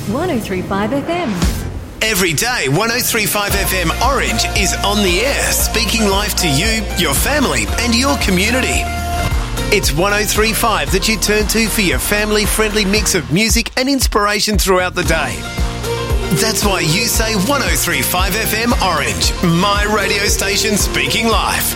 103.5 FM. Every day, 103.5 FM Orange is on the air, speaking life to you, your family and your community. It's 103.5 that you turn to for your family-friendly mix of music and inspiration throughout the day. That's why you say 103.5 FM Orange, my radio station speaking life.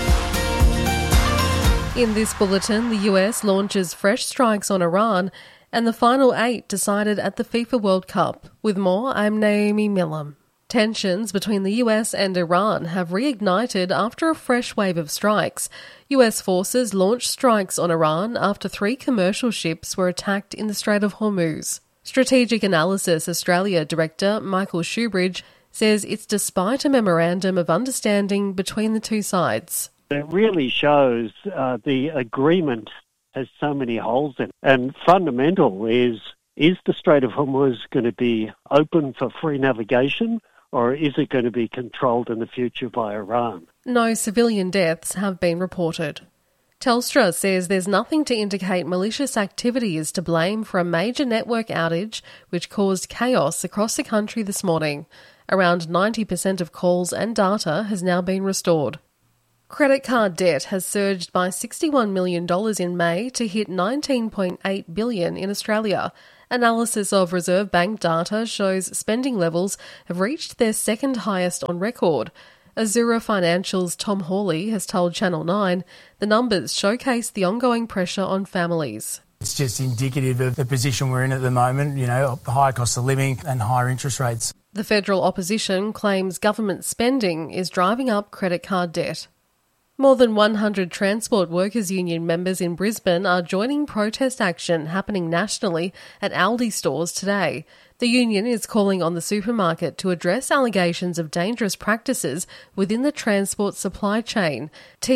In this bulletin, the US launches fresh strikes on Iran and the final 8 decided at the FIFA World Cup. With more, I'm Naomi Millam. Tensions between the US and Iran have reignited after a fresh wave of strikes. US forces launched strikes on Iran after 3 commercial ships were attacked in the Strait of Hormuz. Strategic Analysis Australia Director Michael Shoebridge says it's despite a memorandum of understanding between the two sides. It really shows the agreement has so many holes in it. And fundamental is the Strait of Hormuz going to be open for free navigation, or is it going to be controlled in the future by Iran? No civilian deaths have been reported. Telstra says there's nothing to indicate malicious activity is to blame for a major network outage which caused chaos across the country this morning. Around 90% of calls and data has now been restored. Credit card debt has surged by $61 million in May to hit $19.8 billion in Australia. Analysis of Reserve Bank data shows spending levels have reached their second highest on record. Azura Financial's Tom Hawley has told Channel 9 the numbers showcase the ongoing pressure on families. It's just indicative of the position we're in at the moment, higher cost of living and higher interest rates. The federal opposition claims government spending is driving up credit card debt. More than 100 Transport Workers Union members in Brisbane are joining protest action happening nationally at Aldi stores today. The union is calling on the supermarket to address allegations of dangerous practices within the transport supply chain.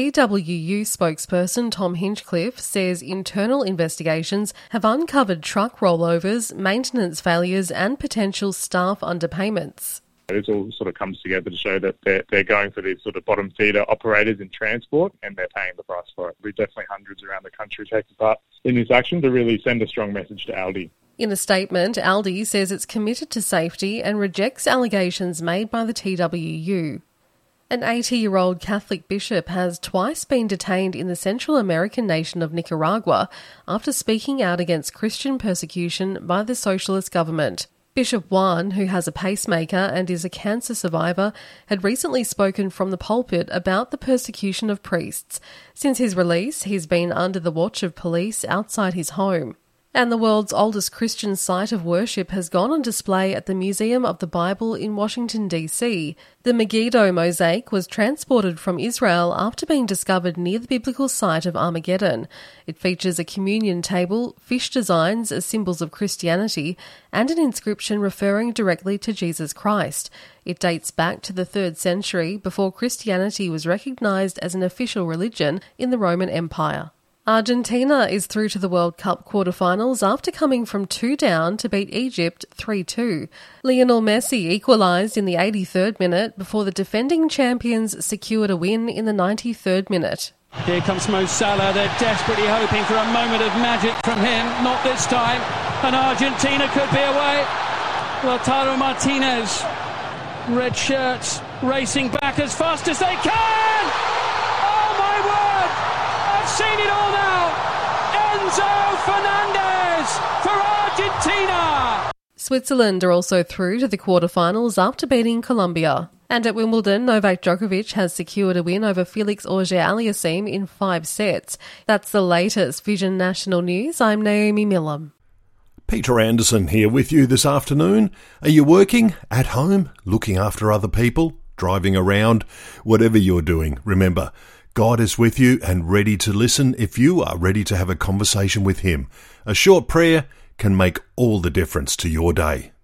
TWU spokesperson Tom Hinchcliffe says internal investigations have uncovered truck rollovers, maintenance failures and potential staff underpayments. This all sort of comes together to show that they're going for these sort of bottom feeder operators in transport and they're paying the price for it. We've definitely hundreds around the country taking part in this action to really send a strong message to Aldi. In a statement, Aldi says it's committed to safety and rejects allegations made by the TWU. An 80-year-old Catholic bishop has twice been detained in the Central American nation of Nicaragua after speaking out against Christian persecution by the socialist government. Bishop Juan, who has a pacemaker and is a cancer survivor, had recently spoken from the pulpit about the persecution of priests. Since his release, he's been under the watch of police outside his home. And the world's oldest Christian site of worship has gone on display at the Museum of the Bible in Washington, D.C. The Megiddo mosaic was transported from Israel after being discovered near the biblical site of Armageddon. It features a communion table, fish designs as symbols of Christianity, and an inscription referring directly to Jesus Christ. It dates back to the 3rd century, before Christianity was recognized as an official religion in the Roman Empire. Argentina is through to the World Cup quarterfinals after coming from 2 down to beat Egypt 3-2. Lionel Messi equalised in the 83rd minute before the defending champions secured a win in the 93rd minute. Here comes Mo Salah. They're desperately hoping for a moment of magic from him. Not this time. And Argentina could be away. Lautaro Martinez, red shirts, racing back as fast as they can. Oh my word! I've seen it all now. Enzo Fernandez for Argentina. Switzerland are also through to the quarterfinals after beating Colombia. And at Wimbledon, Novak Djokovic has secured a win over Felix Auger-Aliassime in 5 sets. That's the latest Vision National News. I'm Naomi Millam. Peter Anderson here with you this afternoon. Are you working, at home, looking after other people, driving around? Whatever you're doing, remember, God is with you and ready to listen if you are ready to have a conversation with Him. A short prayer can make all the difference to your day.